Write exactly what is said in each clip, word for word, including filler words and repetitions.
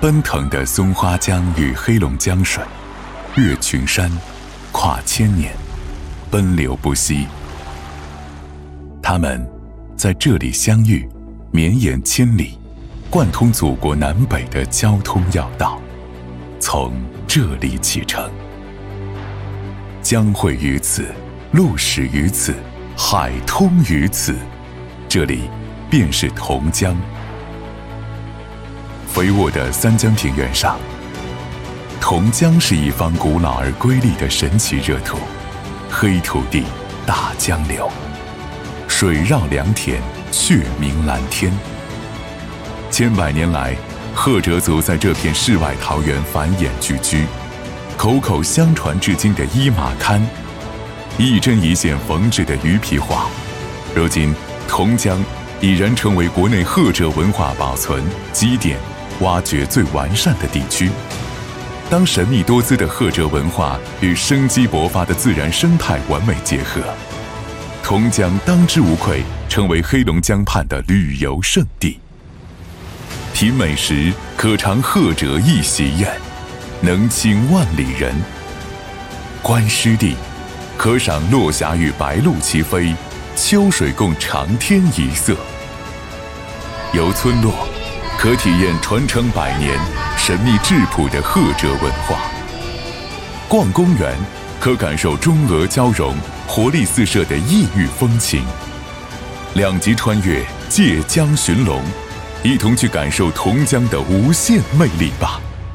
奔腾的松花江与黑龙江水，越群山，跨千年，奔流不息。它们在这里相遇，绵延千里，贯通祖国南北的交通要道，从这里启程。江汇于此，路始于此，海通于此，这里便是同江。肥沃的三江平原上，同江是一方古老而瑰丽的神奇热土，黑土地，大江流，水绕良田，血明蓝天。千百年来，赫哲族在这片世外桃源繁衍聚居，口口相传至今的伊玛堪，一针一线缝制的鱼皮画，如今同江已然成为国内赫哲文化保存、积淀、挖掘最完善的地区。当神秘多姿的赫哲文化与生机勃发的自然生态完美结合，同江当之无愧成为黑龙江畔的旅游胜地。品美食可尝赫哲一席宴，能倾万里人；观湿地可赏落霞与白鹭齐飞，秋水共长天一色；游村落可体验传承百年、神秘质朴的赫哲文化；逛公园可感受中俄交融、活力四射的异域风情。两极穿越，借江寻龙，一同去感受同江的无限魅力吧。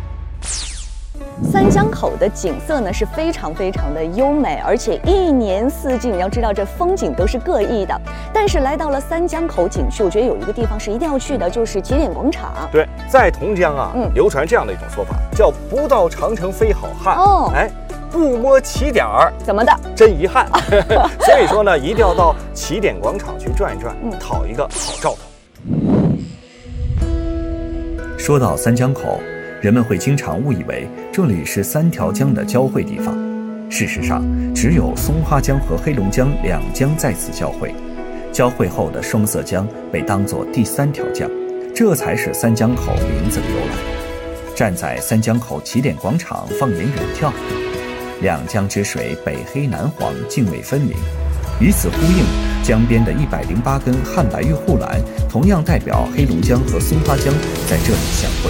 三江口的景色呢是非常非常的优美，而且一年四季，你要知道这风景都是各异的。但是来到了三江口景区，我觉得有一个地方是一定要去的，就是起点广场。 对，在同江啊，嗯，流传这样的一种说法，叫“不到长城非好汉”。哦，哎，不摸起点儿， 怎么的？ 真遗憾。所以说呢，一定要到起点广场去转一转，嗯，讨一个好兆头。 说到三江口，人们会经常误以为这里是三条江的交汇地方。事实上，只有松花江和黑龙江两江在此交汇，交汇后的双色江被当作第三条江，这才是三江口名字的由来。站在三江口起点广场放眼远眺，两江之水北黑南黄，泾渭分明。与此呼应，江边的一百零八根汉白玉护栏同样代表黑龙江和松花江在这里相会。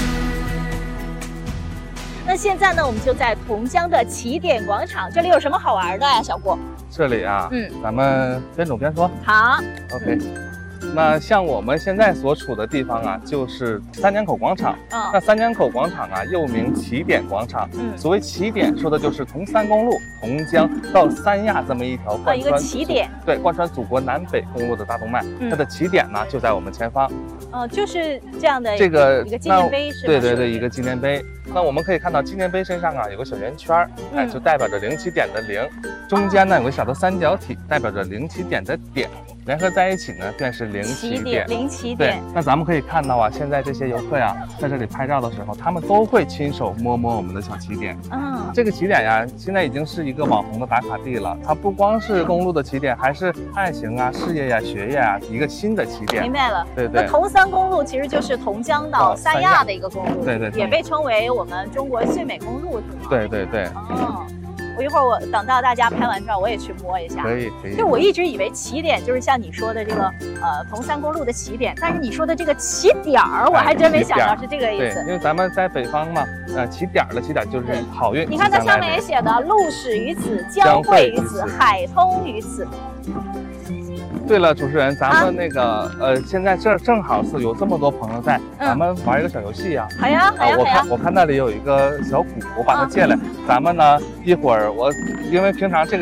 那现在呢，我们就在同江的起点广场，这里有什么好玩的呀，小顾？ 这里啊，嗯，咱们边走边说。 好 ，OK。那像我们现在所处的地方啊，就是三江口广场。嗯，那三江口广场啊，又名起点广场。嗯，所谓起点，说的就是从三公路同江到三亚这么一条贯穿、啊、一个起点， 对，贯穿祖国南北公路的大动脉。嗯、它的起点呢，就在我们前方。 哦、呃，就是这样的这个一个纪念碑是吧？ 对对对，一个纪念碑。那我们可以看到纪念碑身上啊有个小圆圈，哎，就代表着零起点的零，中间呢有个小的三角体，代表着零起点的点，联合在一起呢便是零起点。 零起点。 对，那咱们可以看到啊，现在这些游客呀在这里拍照的时候，他们都会亲手摸摸我们的小起点。嗯，这个起点呀，现在已经是一个网红的打卡地了。它不光是公路的起点，还是爱情啊、事业呀、学业啊一个新的起点。 明白了。 对对。 那同三公路其实就是同江到三亚的一个公路， 对对， 也被称为我们中国最美公路，是吗？ 对对对。 哦。我一会儿我等到大家拍完照，我也去摸一下。 可以可以。 就我一直以为起点就是像你说的这个呃同三公路的起点，但是你说的这个起点儿，我还真没想到是这个意思。 对，因为咱们在北方嘛，呃，起点的起点就是好运。 你看它上面也写的“路始于此，江汇于此，海通于此”。 对了，主持人，咱们那个、啊、呃，现在这正好是有这么多朋友在，嗯、咱们玩一个小游戏呀。 好呀，好呀， 我看我看那里有一个小鼓，我把它借来，啊、咱们呢一会儿我因为平常这个。